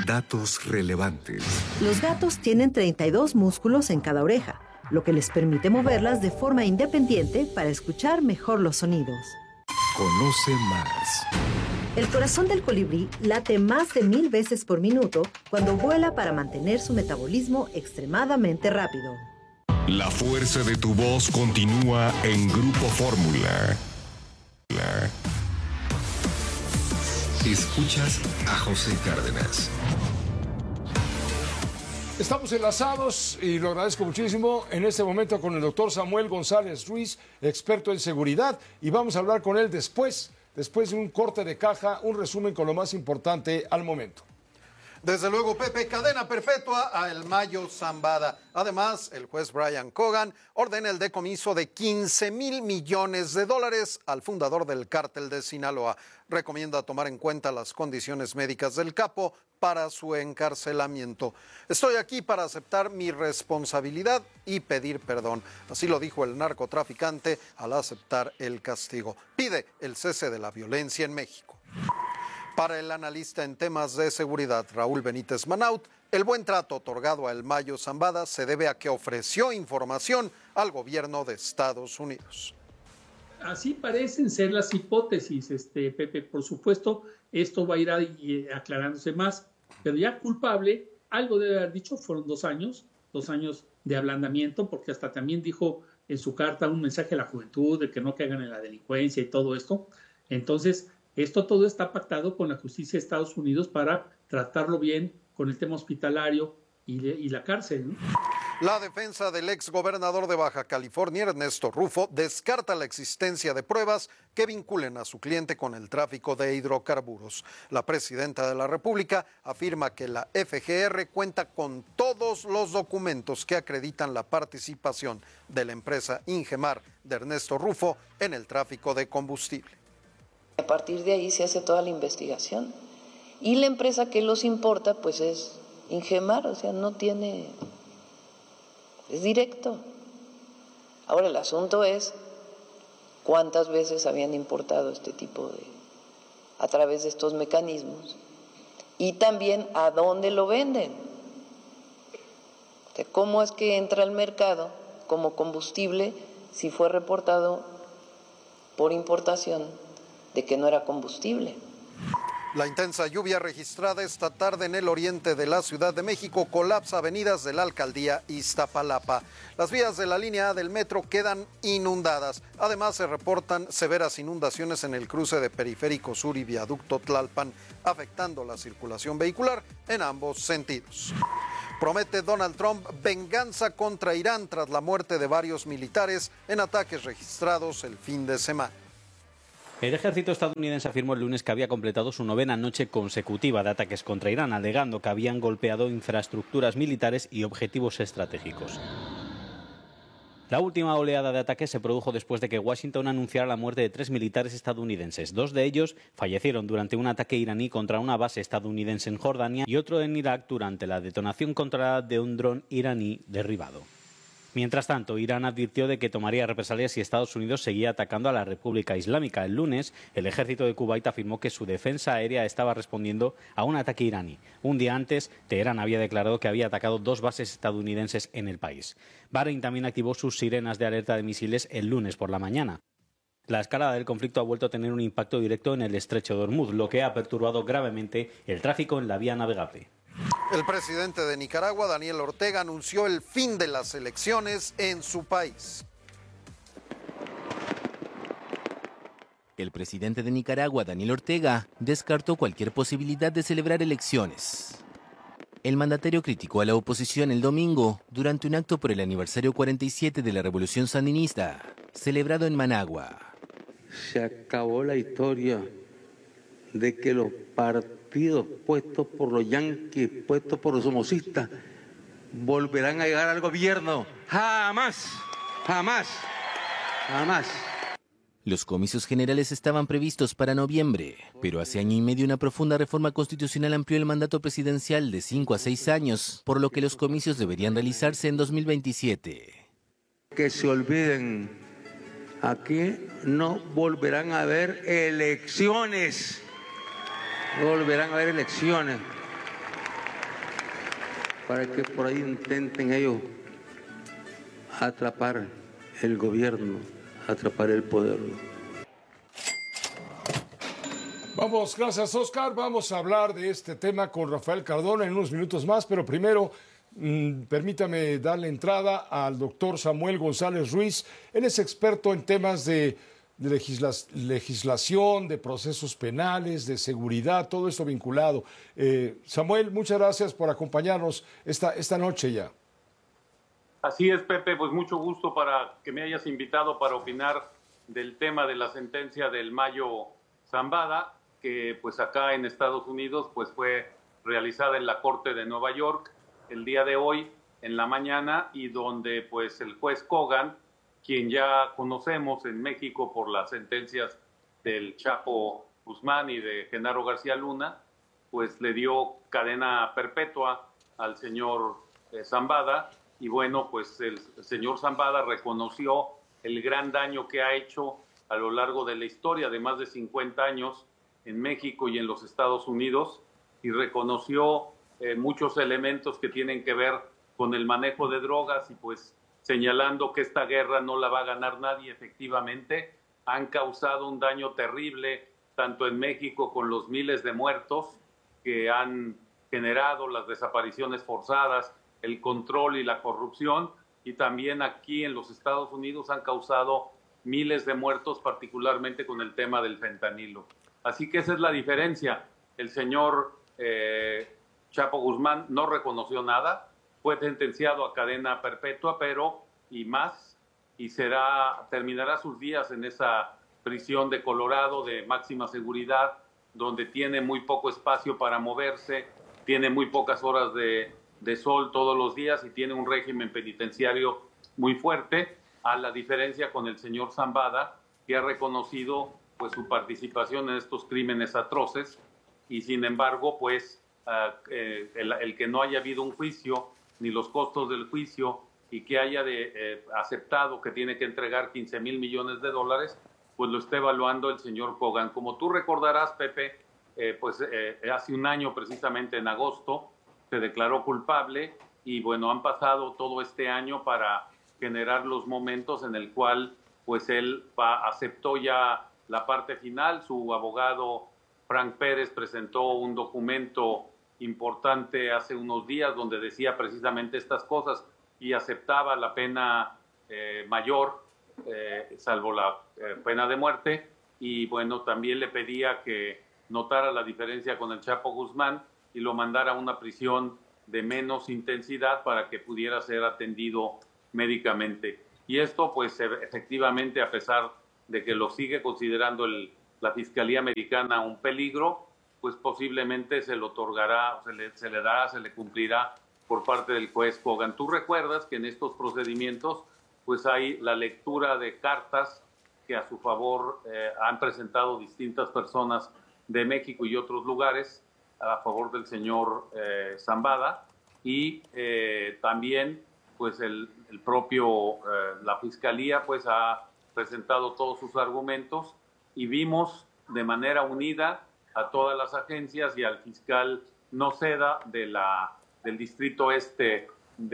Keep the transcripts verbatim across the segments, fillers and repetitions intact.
Datos relevantes. Los gatos tienen treinta y dos músculos en cada oreja, lo que les permite moverlas de forma independiente para escuchar mejor los sonidos. Conoce más. El corazón del colibrí late más de mil veces por minuto cuando vuela para mantener su metabolismo extremadamente rápido. La fuerza de tu voz continúa en Grupo Fórmula. Escuchas a José Cárdenas. Estamos enlazados y lo agradezco muchísimo en este momento con el doctor Samuel González Ruiz, experto en seguridad, y vamos a hablar con él después, después de un corte de caja, un resumen con lo más importante al momento. Desde luego, Pepe, cadena perpetua a El Mayo Zambada. Además, el juez Brian Cogan ordena el decomiso de quince mil millones de dólares al fundador del cártel de Sinaloa. Recomienda tomar en cuenta las condiciones médicas del capo para su encarcelamiento. Estoy aquí para aceptar mi responsabilidad y pedir perdón. Así lo dijo el narcotraficante al aceptar el castigo. Pide el cese de la violencia en México. Para el analista en temas de seguridad, Raúl Benítez Manaut, el buen trato otorgado a El Mayo Zambada se debe a que ofreció información al gobierno de Estados Unidos. Así parecen ser las hipótesis, este, Pepe. Por supuesto, esto va a ir a, y, aclarándose más, pero ya culpable, algo debe haber dicho, fueron dos años, dos años de ablandamiento, porque hasta también dijo en su carta un mensaje a la juventud de que no caigan en la delincuencia y todo esto. Entonces, esto todo está pactado con la justicia de Estados Unidos para tratarlo bien con el tema hospitalario y, y la cárcel, ¿no? La defensa del exgobernador de Baja California, Ernesto Rufo, descarta la existencia de pruebas que vinculen a su cliente con el tráfico de hidrocarburos. La presidenta de la República afirma que la F G R cuenta con todos los documentos que acreditan la participación de la empresa Ingemar de Ernesto Rufo en el tráfico de combustible. A partir de ahí se hace toda la investigación. Y la empresa que los importa, pues es Ingemar, o sea, no tiene... es directo. Ahora el asunto es cuántas veces habían importado este tipo de... a través de estos mecanismos. Y también a dónde lo venden. O sea, cómo es que entra al mercado como combustible si fue reportado por importación de que no era combustible. La intensa lluvia registrada esta tarde en el oriente de la Ciudad de México colapsa avenidas de la alcaldía Iztapalapa. Las vías de la línea A del metro quedan inundadas. Además, se reportan severas inundaciones en el cruce de Periférico Sur y Viaducto Tlalpan, afectando la circulación vehicular en ambos sentidos. Promete Donald Trump venganza contra Irán tras la muerte de varios militares en ataques registrados el fin de semana. El ejército estadounidense afirmó el lunes que había completado su novena noche consecutiva de ataques contra Irán, alegando que habían golpeado infraestructuras militares y objetivos estratégicos. La última oleada de ataques se produjo después de que Washington anunciara la muerte de tres militares estadounidenses. Dos de ellos fallecieron durante un ataque iraní contra una base estadounidense en Jordania y otro en Irak durante la detonación controlada de un dron iraní derribado. Mientras tanto, Irán advirtió de que tomaría represalias si Estados Unidos seguía atacando a la República Islámica. El lunes, el ejército de Kuwait afirmó que su defensa aérea estaba respondiendo a un ataque iraní. Un día antes, Teherán había declarado que había atacado dos bases estadounidenses en el país. Bahrein también activó sus sirenas de alerta de misiles el lunes por la mañana. La escalada del conflicto ha vuelto a tener un impacto directo en el estrecho de Hormuz, lo que ha perturbado gravemente el tráfico en la vía navegable. El presidente de Nicaragua, Daniel Ortega, anunció el fin de las elecciones en su país. El presidente de Nicaragua, Daniel Ortega, descartó cualquier posibilidad de celebrar elecciones. El mandatario criticó a la oposición el domingo durante un acto por el aniversario cuarenta y siete de la Revolución Sandinista, celebrado en Managua. Se acabó la historia de que los partidos puestos por los yanquis, puestos por los somocistas, volverán a llegar al gobierno. Jamás, jamás, jamás. Los comicios generales estaban previstos para noviembre, pero hace año y medio una profunda reforma constitucional amplió el mandato presidencial de cinco a seis años, por lo que los comicios deberían realizarse en dos mil veintisiete. Que se olviden, aquí no volverán a haber elecciones. No volverán a haber elecciones. para que por ahí intenten ellos atrapar el gobierno, atrapar el poder. Vamos, gracias Oscar. Vamos a hablar de este tema con Rafael Cardona en unos minutos más, pero primero mmm, permítame darle entrada al doctor Samuel González Ruiz. Él es experto en temas de, de legisla legislación, de procesos penales, de seguridad, todo esto vinculado. Eh, Samuel, muchas gracias por acompañarnos esta, esta noche ya. Así es, Pepe, pues mucho gusto para que me hayas invitado para opinar del tema de la sentencia del Mayo Zambada, que pues acá en Estados Unidos pues fue realizada en la Corte de Nueva York el día de hoy en la mañana, y donde pues el juez Kogan, quien ya conocemos en México por las sentencias del Chapo Guzmán y de Genaro García Luna, pues le dio cadena perpetua al señor eh, Zambada, y bueno, pues el, el señor Zambada reconoció el gran daño que ha hecho a lo largo de la historia de más de cincuenta años en México y en los Estados Unidos, y reconoció eh, muchos elementos que tienen que ver con el manejo de drogas, y pues señalando que esta guerra no la va a ganar nadie. Efectivamente, han causado un daño terrible tanto en México con los miles de muertos que han generado, las desapariciones forzadas, el control y la corrupción, y también aquí en los Estados Unidos han causado miles de muertos, particularmente con el tema del fentanilo. Así que esa es la diferencia. El señor eh, Chapo Guzmán no reconoció nada, fue sentenciado a cadena perpetua, pero y más, y será terminará sus días en esa prisión de Colorado de máxima seguridad, donde tiene muy poco espacio para moverse, tiene muy pocas horas de, de sol todos los días y tiene un régimen penitenciario muy fuerte, a la diferencia con el señor Zambada, que ha reconocido pues su participación en estos crímenes atroces, y sin embargo pues uh, eh, el, el que no haya habido un juicio ni los costos del juicio, y que haya de, eh, aceptado que tiene que entregar quince mil millones de dólares, pues lo está evaluando el señor Kogan. Como tú recordarás, Pepe, eh, pues eh, hace un año, precisamente en agosto, se declaró culpable, y bueno, han pasado todo este año para generar los momentos en el cual pues él va, aceptó ya la parte final. Su abogado Frank Pérez presentó un documento importante hace unos días donde decía precisamente estas cosas y aceptaba la pena eh, mayor, eh, salvo la eh, pena de muerte, y bueno, también le pedía que notara la diferencia con el Chapo Guzmán y lo mandara a una prisión de menos intensidad para que pudiera ser atendido médicamente. Y esto pues efectivamente, a pesar de que lo sigue considerando el, la Fiscalía Americana un peligro, pues posiblemente se le otorgará, se le, se le dará, se le cumplirá por parte del juez Kogan. Tú recuerdas que en estos procedimientos pues hay la lectura de cartas que a su favor eh, han presentado distintas personas de México y otros lugares a favor del señor eh, Zambada, y eh, también pues el, el propio, eh, la Fiscalía pues ha presentado todos sus argumentos, y vimos de manera unida a todas las agencias y al fiscal Noceda de la, del Distrito Este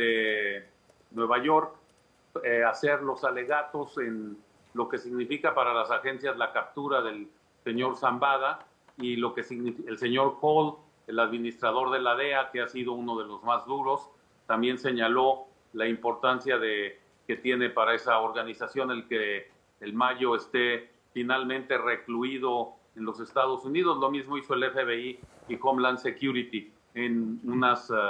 de Nueva York eh, hacer los alegatos en lo que significa para las agencias la captura del señor Zambada, y lo que significa el señor Cole, el administrador de la D E A, que ha sido uno de los más duros, también señaló la importancia de, que tiene para esa organización el que el Mayo esté finalmente recluido en los Estados Unidos. Lo mismo hizo el F B I y Homeland Security en unos uh,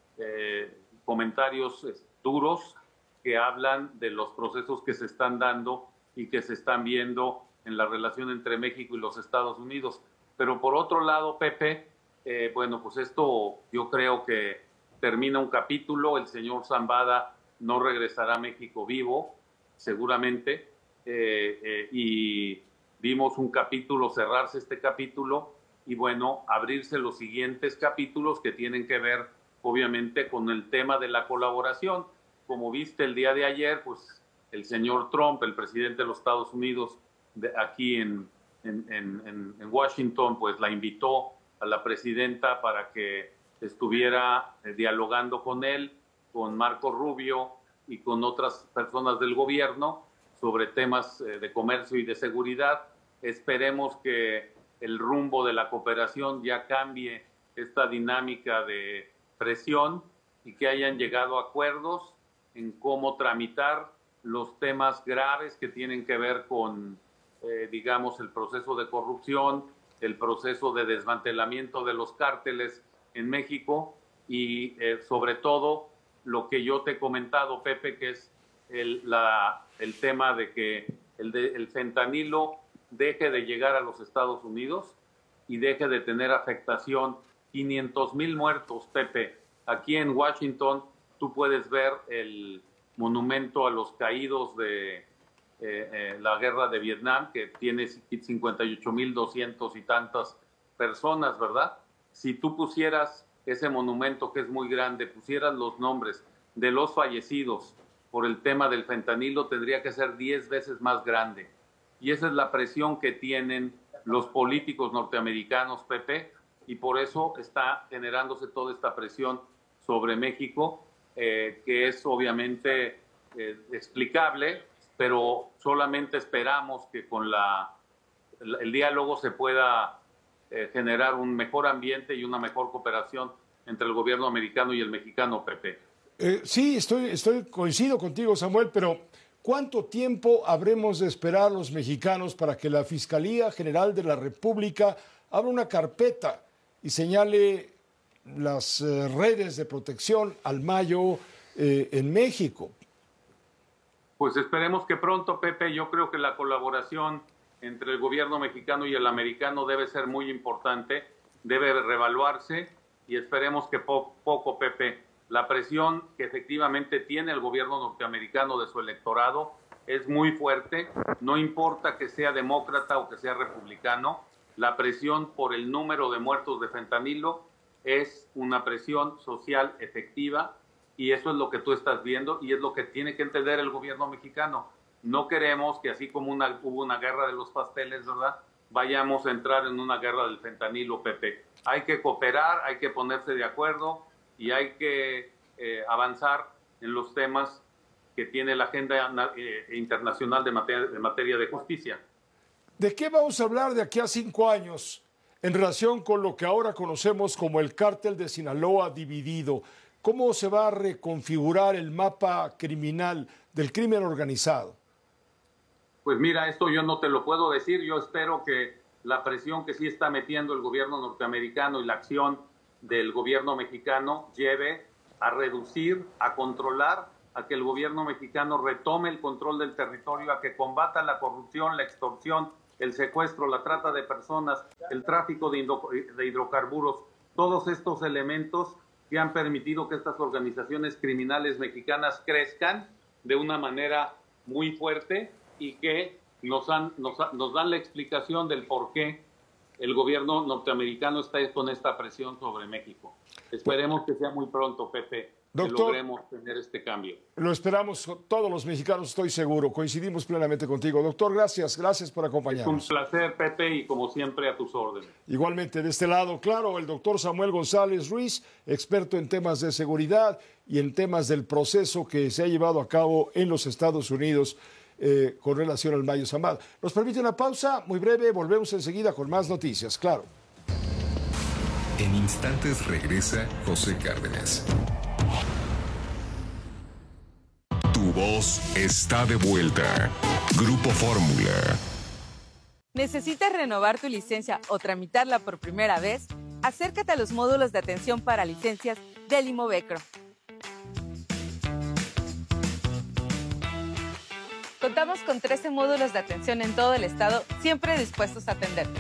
eh, comentarios duros que hablan de los procesos que se están dando y que se están viendo en la relación entre México y los Estados Unidos. Pero por otro lado, Pepe, eh, bueno, pues esto yo creo que termina un capítulo. El señor Zambada no regresará a México vivo, seguramente, eh, eh, y vimos un capítulo cerrarse este capítulo, y bueno, abrirse los siguientes capítulos que tienen que ver, obviamente, con el tema de la colaboración. Como viste el día de ayer, pues el señor Trump, el presidente de los Estados Unidos, de aquí en, en, en, en Washington, pues la invitó a la presidenta para que estuviera eh, dialogando con él, con Marco Rubio y con otras personas del gobierno sobre temas eh, de comercio y de seguridad. Esperemos que el rumbo de la cooperación ya cambie esta dinámica de presión y que hayan llegado a acuerdos en cómo tramitar los temas graves que tienen que ver con, eh, digamos, el proceso de corrupción, el proceso de desmantelamiento de los cárteles en México y eh, sobre todo lo que yo te he comentado, Pepe, que es el, la, el tema de que el, de, el fentanilo deje de llegar a los Estados Unidos y deje de tener afectación. quinientos mil muertos, Pepe. Aquí en Washington tú puedes ver el monumento a los caídos de eh, eh, la guerra de Vietnam, que tiene cincuenta y ocho mil doscientos y tantas personas, ¿verdad? Si tú pusieras ese monumento, que es muy grande, pusieras los nombres de los fallecidos por el tema del fentanilo, tendría que ser diez veces más grande. Y esa es la presión que tienen los políticos norteamericanos, Pepe, y por eso está generándose toda esta presión sobre México, eh, que es obviamente eh, explicable, pero solamente esperamos que con la, el diálogo se pueda eh, generar un mejor ambiente y una mejor cooperación entre el gobierno americano y el mexicano, Pepe. Eh, sí, estoy, estoy coincido contigo, Samuel, pero ¿cuánto tiempo habremos de esperar los mexicanos para que la Fiscalía General de la República abra una carpeta y señale las eh, redes de protección al Mayo eh, en México? Pues esperemos que pronto, Pepe. Yo creo que la colaboración entre el gobierno mexicano y el americano debe ser muy importante, debe reevaluarse y esperemos que po poco, Pepe, la presión que efectivamente tiene el gobierno norteamericano de su electorado es muy fuerte, no importa que sea demócrata o que sea republicano, la presión por el número de muertos de fentanilo es una presión social efectiva y eso es lo que tú estás viendo y es lo que tiene que entender el gobierno mexicano. No queremos que así como una, hubo una guerra de los pasteles, ¿verdad?, vayamos a entrar en una guerra del fentanilo, Pepe. Hay que cooperar, hay que ponerse de acuerdo y hay que eh, avanzar en los temas que tiene la agenda eh, internacional de materia, de materia de justicia. ¿De qué vamos a hablar de aquí a cinco años en relación con lo que ahora conocemos como el cártel de Sinaloa dividido? ¿Cómo se va a reconfigurar el mapa criminal del crimen organizado? Pues mira, esto yo no te lo puedo decir. Yo espero que la presión que sí está metiendo el gobierno norteamericano y la acción del gobierno mexicano lleve a reducir, a controlar, a que el gobierno mexicano retome el control del territorio, a que combata la corrupción, la extorsión, el secuestro, la trata de personas, el tráfico de, de hidrocarburos, todos estos elementos que han permitido que estas organizaciones criminales mexicanas crezcan de una manera muy fuerte y que nos, han, nos, nos dan la explicación del por qué el gobierno norteamericano está con esta presión sobre México. Esperemos que sea muy pronto, Pepe, Doctor, que logremos tener este cambio. Lo esperamos todos los mexicanos, estoy seguro. Coincidimos plenamente contigo. Doctor, gracias, gracias por acompañarnos. Es un placer, Pepe, y como siempre a tus órdenes. Igualmente, de este lado, claro, el doctor Samuel González Ruiz, experto en temas de seguridad y en temas del proceso que se ha llevado a cabo en los Estados Unidos eh, con relación al Mayo Zambada. Nos permite una pausa muy breve, volvemos enseguida con más noticias, claro. En instantes regresa José Cárdenas. Tu voz está de vuelta. Grupo Fórmula. ¿Necesitas renovar tu licencia o tramitarla por primera vez? Acércate a los módulos de atención para licencias del Imovecro. Contamos con trece módulos de atención en todo el estado, siempre dispuestos a atenderte.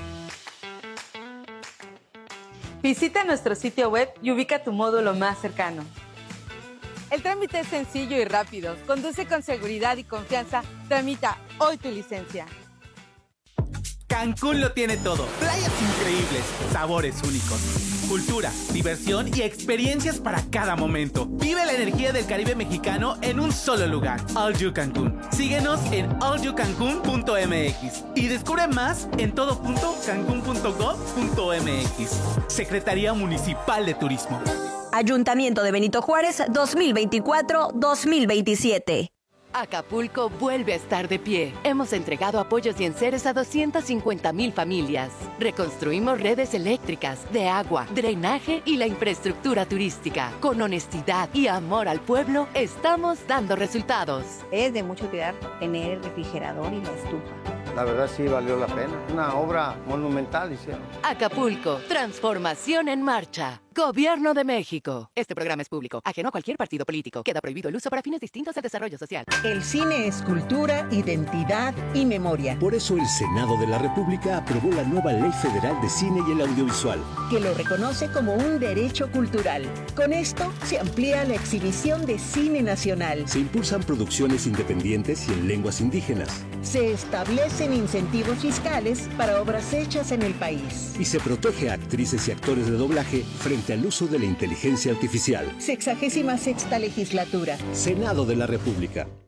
Visita nuestro sitio web y ubica tu módulo más cercano. El trámite es sencillo y rápido. Conduce con seguridad y confianza. Tramita hoy tu licencia. Cancún lo tiene todo. Playas increíbles, sabores únicos, cultura, diversión y experiencias para cada momento. Vive la energía del Caribe mexicano en un solo lugar. All You Cancún. Síguenos en all you cancún punto m x y descubre más en todo punto cancún punto gov punto m x. Secretaría Municipal de Turismo. Ayuntamiento de Benito Juárez dos mil veinticuatro dos mil veintisiete. Acapulco vuelve a estar de pie. Hemos entregado apoyos y enseres a doscientas cincuenta mil familias. Reconstruimos redes eléctricas, de agua, drenaje y la infraestructura turística. Con honestidad y amor al pueblo, estamos dando resultados. Es de mucho cuidar tener el refrigerador y la estufa. La verdad sí valió la pena. Una obra monumental hicieron. Acapulco, transformación en marcha. Gobierno de México. Este programa es público, ajeno a cualquier partido político. Queda prohibido el uso para fines distintos al desarrollo social. El cine es cultura, identidad y memoria. Por eso el Senado de la República aprobó la nueva Ley Federal de Cine y el Audiovisual, que lo reconoce como un derecho cultural. Con esto se amplía la exhibición de cine nacional. Se impulsan producciones independientes y en lenguas indígenas. Se establecen incentivos fiscales para obras hechas en el país. Y se protege a actrices y actores de doblaje frente al uso de la inteligencia artificial. Sexagésima sexta legislatura. Senado de la República.